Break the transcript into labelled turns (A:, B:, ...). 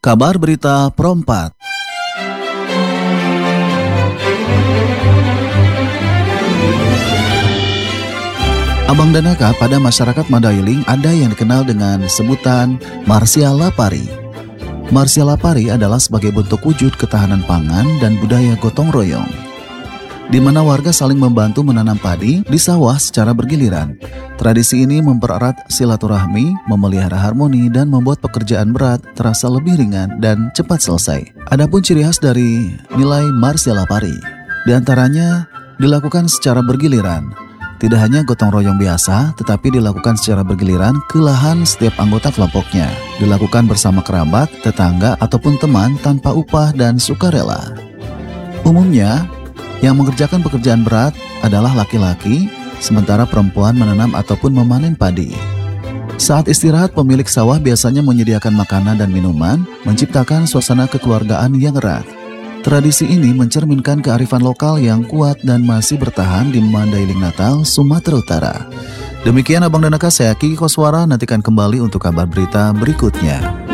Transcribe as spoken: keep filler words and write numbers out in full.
A: Kabar Berita Pro empat. Abang Danaka pada masyarakat Mandailing ada yang dikenal dengan sebutan Marsia Lapari. Marsia Lapari adalah sebagai bentuk wujud ketahanan pangan dan budaya gotong royong, di mana warga saling membantu menanam padi di sawah secara bergiliran. Tradisi ini mempererat silaturahmi, memelihara harmoni, dan membuat pekerjaan berat terasa lebih ringan dan cepat selesai. Adapun ciri khas dari nilai Marsia Lapari, diantaranya dilakukan secara bergiliran. Tidak hanya gotong royong biasa, tetapi dilakukan secara bergiliran ke lahan setiap anggota kelompoknya. Dilakukan bersama kerabat, tetangga, ataupun teman tanpa upah dan sukarela. Umumnya, yang mengerjakan pekerjaan berat adalah laki-laki, sementara perempuan menanam ataupun memanen padi. Saat istirahat, pemilik sawah biasanya menyediakan makanan dan minuman, menciptakan suasana kekeluargaan yang erat. Tradisi ini mencerminkan kearifan lokal yang kuat dan masih bertahan di Mandailing Natal, Sumatera Utara. Demikian Abang Danaka, saya Kiki Koswara, nantikan kembali untuk kabar berita berikutnya.